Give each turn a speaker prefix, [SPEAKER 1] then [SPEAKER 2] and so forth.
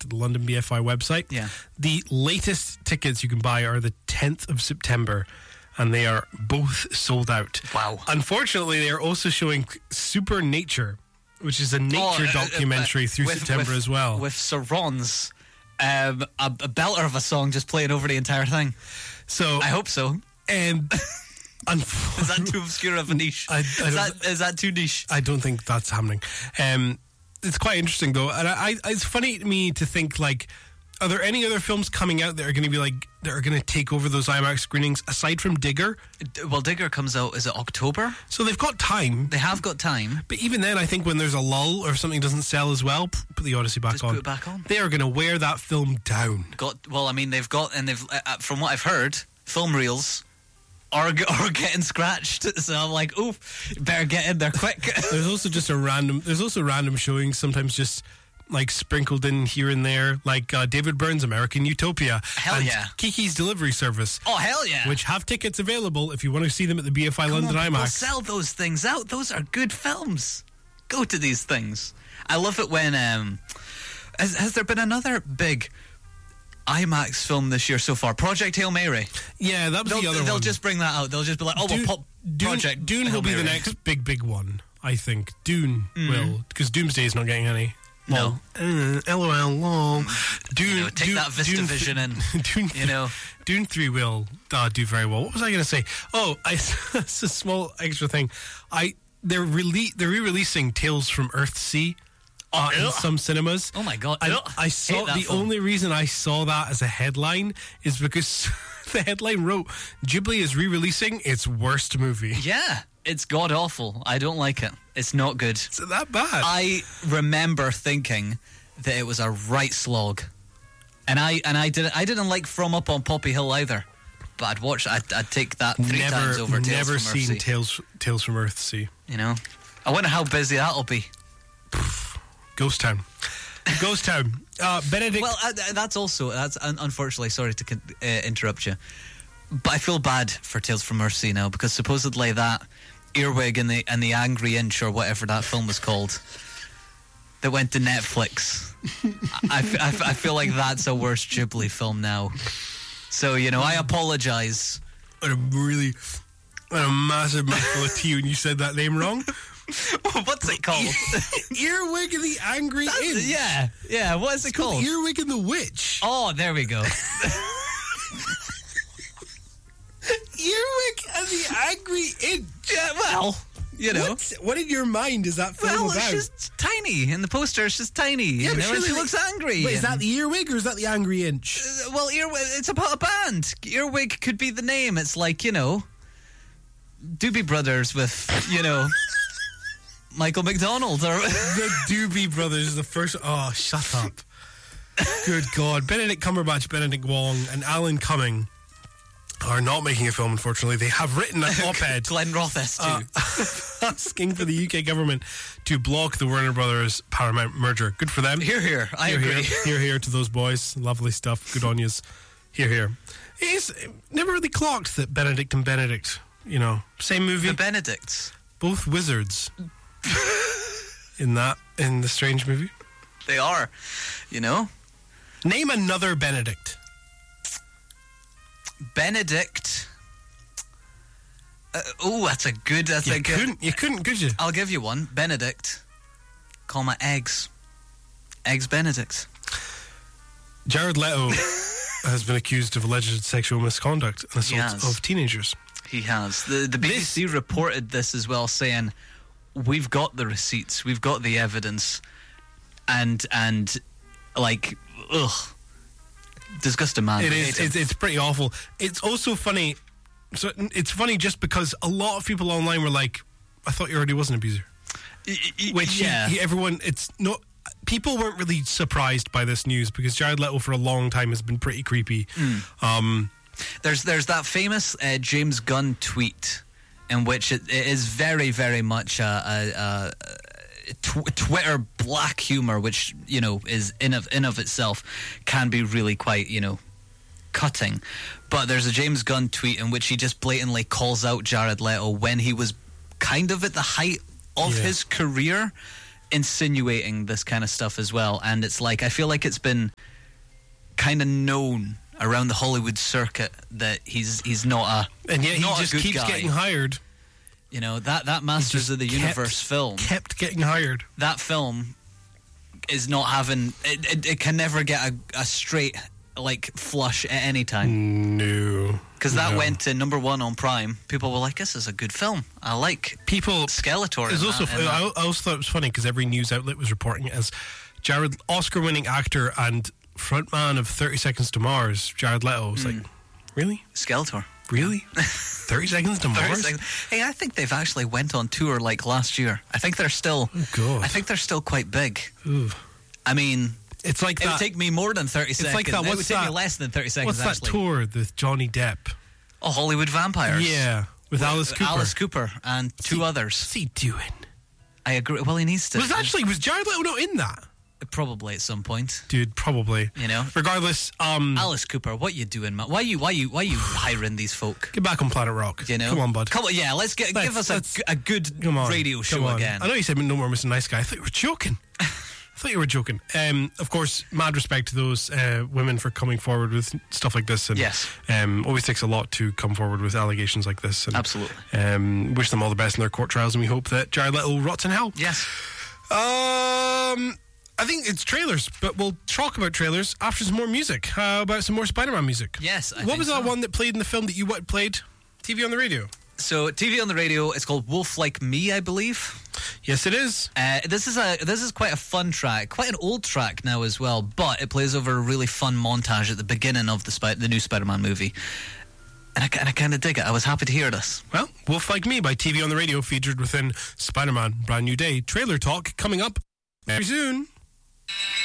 [SPEAKER 1] at the London BFI website.
[SPEAKER 2] Yeah.
[SPEAKER 1] The latest tickets you can buy are the 10th of September, and they are both sold out.
[SPEAKER 2] Wow.
[SPEAKER 1] Unfortunately, they are also showing Super Nature, which is a nature documentary through September as well.
[SPEAKER 2] With Sir Ron's, a belter of a song just playing over the entire thing.
[SPEAKER 1] So
[SPEAKER 2] I hope so.
[SPEAKER 1] And
[SPEAKER 2] is that too obscure of a niche? Is that too niche?
[SPEAKER 1] I don't think that's happening. It's quite interesting though, and it's funny to me to think, like, are there any other films coming out that are going to be like that are going to take over those IMAX screenings aside from Digger?
[SPEAKER 2] Well, Digger comes out, is it October?
[SPEAKER 1] So they've got time.
[SPEAKER 2] They have got time.
[SPEAKER 1] But even then, I think when there's a lull or something doesn't sell as well, put the Odyssey back on.
[SPEAKER 2] Put it back on.
[SPEAKER 1] They are going to wear that film down.
[SPEAKER 2] They've got, and they've from what I've heard, film reels are getting scratched. So I'm like, oh, better get in there quick.
[SPEAKER 1] There's also random showings, sometimes just like sprinkled in here and there, like David Byrne's American Utopia.
[SPEAKER 2] Hell yeah.
[SPEAKER 1] Kiki's Delivery Service.
[SPEAKER 2] Oh, hell yeah.
[SPEAKER 1] Which have tickets available if you want to see them at the BFI London IMAX.
[SPEAKER 2] Sell those things out. Those are good films. Go to these things. I love it when has there been another big IMAX film this year so far? Project Hail Mary.
[SPEAKER 1] Yeah, that was the other one.
[SPEAKER 2] They'll just bring that out. They'll just be like, we'll pop Project
[SPEAKER 1] Dune will be the next big one, I think. Dune will, because Doomsday is not getting any.
[SPEAKER 2] No.
[SPEAKER 1] LOL, lol. Dune,
[SPEAKER 2] take that VistaVision in.
[SPEAKER 1] Dune 3 will do very well. What was I going to say? Oh, it's a small extra thing. They're re-releasing Tales from Earthsea in some cinemas.
[SPEAKER 2] Oh my god!
[SPEAKER 1] I saw the film. Only reason I saw that as a headline is because the headline wrote Ghibli is re-releasing its worst movie.
[SPEAKER 2] Yeah. It's god awful. I don't like it. It's not good.
[SPEAKER 1] Is it that bad?
[SPEAKER 2] I remember thinking that it was a right slog, and I didn't like From Up on Poppy Hill either. But I'd take that three times over Tales from Earthsea.
[SPEAKER 1] Never seen Tales from Earthsea.
[SPEAKER 2] I wonder how busy that'll be.
[SPEAKER 1] Ghost Town. Benedict.
[SPEAKER 2] Well, that's unfortunately, sorry to interrupt you, but I feel bad for Tales from Earthsea now, because supposedly that Earwig and the Angry Inch, or whatever that film was called, that went to Netflix. I feel like that's a worse Ghibli film now. So, I apologise.
[SPEAKER 1] I had a massive mouthful of tea when you said that name wrong.
[SPEAKER 2] What's it called?
[SPEAKER 1] Earwig and the Angry Inch.
[SPEAKER 2] Yeah. What is it called?
[SPEAKER 1] Earwig and the Witch.
[SPEAKER 2] Oh, there we go.
[SPEAKER 1] Earwig and the Angry Inch.
[SPEAKER 2] Yeah, well,
[SPEAKER 1] What in your mind is that film about?
[SPEAKER 2] It's just tiny. In the poster, it's just tiny.
[SPEAKER 1] Yeah,
[SPEAKER 2] and she looks angry.
[SPEAKER 1] Wait, is that the Earwig or is that the Angry Inch?
[SPEAKER 2] Well, Earwig, it's about a band. Earwig could be the name. It's like, Doobie Brothers with, Michael McDonald. Or
[SPEAKER 1] the Doobie Brothers, the first... Oh, shut up. Good God. Benedict Cumberbatch, Benedict Wong, and Alan Cumming are not making a film, unfortunately. They have written an op-ed
[SPEAKER 2] Glenn Rothess too,
[SPEAKER 1] asking for the UK government to block the Warner Brothers Paramount merger. Good for them.
[SPEAKER 2] Hear. I agree.
[SPEAKER 1] Hear to those boys. Lovely stuff. Good on yous. Hear. It's never really clocked that Benedict and Benedict, same movie.
[SPEAKER 2] The Benedicts.
[SPEAKER 1] Both wizards. in the Strange movie.
[SPEAKER 2] They are,
[SPEAKER 1] Name another Benedict.
[SPEAKER 2] Benedict. That's a good.
[SPEAKER 1] You couldn't, could you?
[SPEAKER 2] I'll give you one. Benedict. Call my eggs. Eggs Benedict.
[SPEAKER 1] Jared Leto has been accused of alleged sexual misconduct and assault of teenagers.
[SPEAKER 2] He has. The BBC reported this as well, saying, "We've got the receipts, we've got the evidence," and disgusting man.
[SPEAKER 1] It is. It's pretty awful. It's also funny. So it's funny just because a lot of people online were like, "I thought you already was an abuser." Which everyone, it's not. People weren't really surprised by this news because Jared Leto for a long time has been pretty creepy.
[SPEAKER 2] There's that famous James Gunn tweet in which it is very, very much a Twitter black humor, which is in of itself can be really quite cutting. But there's a James Gunn tweet in which he just blatantly calls out Jared Leto when he was kind of at the height of his career, insinuating this kind of stuff as well, and it's like I feel like it's been kind of known around the Hollywood circuit that he's not a
[SPEAKER 1] and yet he
[SPEAKER 2] not
[SPEAKER 1] just
[SPEAKER 2] a good
[SPEAKER 1] keeps
[SPEAKER 2] guy.
[SPEAKER 1] getting hired.
[SPEAKER 2] You know, that Masters of the Universe film
[SPEAKER 1] kept getting hired.
[SPEAKER 2] That film is not having it can never get a straight like flush at any time.
[SPEAKER 1] No,
[SPEAKER 2] because that went to number 1 on Prime. People were like, "This is a good film. I like Skeletor."
[SPEAKER 1] It's also I also thought it was funny because every news outlet was reporting it as Jared, Oscar-winning actor and frontman of 30 Seconds to Mars, Jared Leto. Was like, really?
[SPEAKER 2] Skeletor.
[SPEAKER 1] Really? 30 Seconds to Mars?
[SPEAKER 2] Hey, I think they've actually went on tour like last year. I think they're still.
[SPEAKER 1] Oh God.
[SPEAKER 2] I think they're still quite big.
[SPEAKER 1] Ooh.
[SPEAKER 2] I mean,
[SPEAKER 1] it's like
[SPEAKER 2] it would take me more than 30 seconds.
[SPEAKER 1] It's like that.
[SPEAKER 2] It would take me less than 30 seconds.
[SPEAKER 1] What's that tour with Johnny Depp?
[SPEAKER 2] Oh, Hollywood Vampires.
[SPEAKER 1] Yeah, with Alice Cooper.
[SPEAKER 2] Alice Cooper and two others.
[SPEAKER 1] What's he doing?
[SPEAKER 2] I agree. Well, he needs to.
[SPEAKER 1] Was Jared Leto not in that?
[SPEAKER 2] Probably at some point,
[SPEAKER 1] dude. Probably.
[SPEAKER 2] You know.
[SPEAKER 1] Regardless,
[SPEAKER 2] Alice Cooper, what you doing, man? Why you hiring these folk?
[SPEAKER 1] Get back on Planet Rock.
[SPEAKER 2] You know.
[SPEAKER 1] Come on, bud.
[SPEAKER 2] Come on, yeah. Give us a good radio show again.
[SPEAKER 1] I know you said no more Mr. Nice Guy. I thought you were joking. Of course, mad respect to those women for coming forward with stuff like this. And,
[SPEAKER 2] yes.
[SPEAKER 1] Always takes a lot to come forward with allegations like this. And,
[SPEAKER 2] absolutely.
[SPEAKER 1] Wish them all the best in their court trials, and we hope that Jared Leto rots in hell.
[SPEAKER 2] Yes.
[SPEAKER 1] I think it's trailers, but we'll talk about trailers after some more music. How about some more Spider-Man music?
[SPEAKER 2] Yes,
[SPEAKER 1] What was that one that played in the film that you played? TV on the radio?
[SPEAKER 2] So, TV on the radio, it's called Wolf Like Me, I believe.
[SPEAKER 1] Yes, it is.
[SPEAKER 2] This is quite a fun track, quite an old track now as well, but it plays over a really fun montage at the beginning of the new Spider-Man movie. And I kind of dig it. I was happy to hear this.
[SPEAKER 1] Well, Wolf Like Me by TV on the radio, featured within Spider-Man Brand New Day. Trailer talk coming up very soon.